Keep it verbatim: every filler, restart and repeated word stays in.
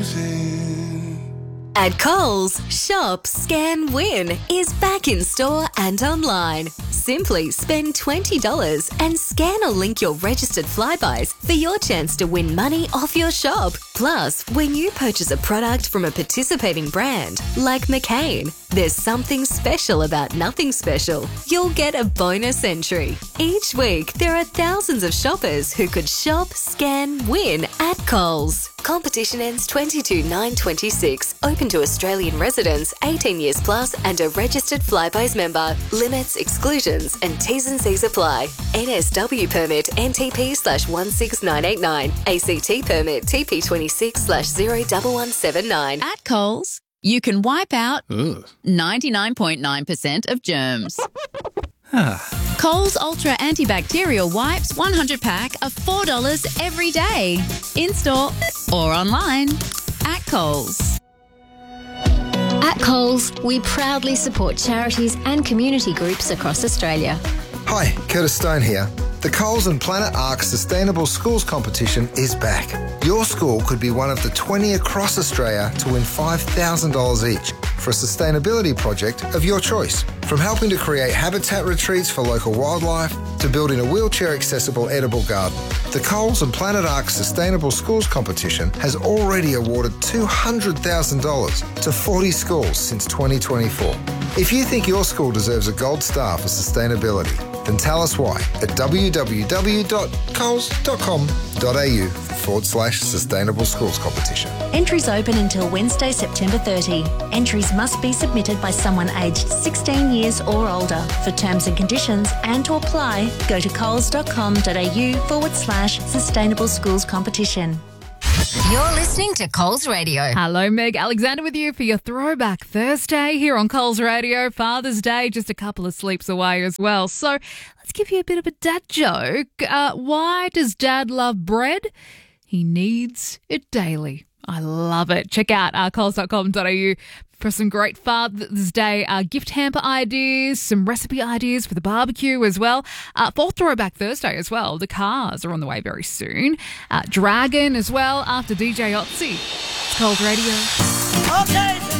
At Coles, Shop, Scan, Win is back in store and online. Simply spend twenty dollars and scan or link your registered Flybuys for your chance to win money off your shop. Plus, when you purchase a product from a participating brand like McCain, there's something special about nothing special. You'll get a bonus entry. Each week, there are thousands of shoppers who could shop, scan, win at Coles. Competition ends twenty-two nine twenty-six. Open to Australian residents, eighteen years plus and a registered Flybuys member. Limits, exclusions and T's and C's apply. N S W permit N T P slash one six nine eight nine. A C T permit T P twenty-six slash zero one one seven nine. At Coles, you can wipe out ninety-nine point nine percent of germs. Coles Ultra Antibacterial Wipes one hundred pack are four dollars every day. In-store or online at Coles. At Coles, we proudly support charities and community groups across Australia. Hi, Curtis Stone here. The Coles and Planet Ark Sustainable Schools Competition is back. Your school could be one of the twenty across Australia to win five thousand dollars each for a sustainability project of your choice. From helping to create habitat retreats for local wildlife to building a wheelchair-accessible edible garden, the Coles and Planet Ark Sustainable Schools Competition has already awarded two hundred thousand dollars to forty schools since twenty twenty-four. If you think your school deserves a gold star for sustainability, then tell us why at w w w dot coles dot com dot a u forward slash sustainable schools competition. Entries open until Wednesday, September thirtieth. Entries must be submitted by someone aged sixteen years or older. For terms and conditions and to apply, go to coles dot com dot a u forward slash sustainable schools competition. You're listening to Coles Radio. Hello, Meg Alexander with you for your Throwback Thursday here on Coles Radio. Father's Day just a couple of sleeps away as well. So let's give you a bit of a dad joke. Uh, why does Dad love bread? He needs it daily. I love it. Check out uh, coles dot com dot a u for some great Father's Day uh, gift hamper ideas, some recipe ideas for the barbecue as well. Uh, for Throwback Thursday as well. The Cars are on the way very soon. Uh, Dragon as well after D J Otzi. It's Coles Radio. Okay.